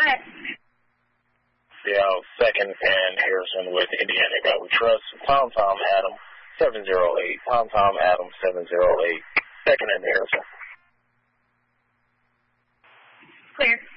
ahead. Yeah, second and Harrison with Indiana God We Trust. Tom Adam 708. Tom Adam 708. Second and Harrison. Clear.